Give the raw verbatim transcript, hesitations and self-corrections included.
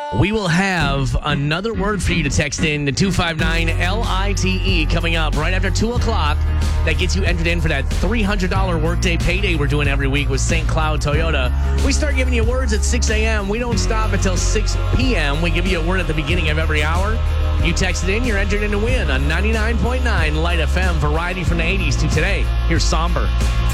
We will have another word for you to text in to two five nine L I T E coming up right after two o'clock. That gets you entered in for that three hundred dollars workday payday we're doing every week with Saint Cloud Toyota. We start giving you words at six a.m. We don't stop until six p.m. We give you a word at the beginning of every hour. You text it in, you're entered in to win on ninety-nine point nine Light F M. Variety from the eighties to today. Here's Somber.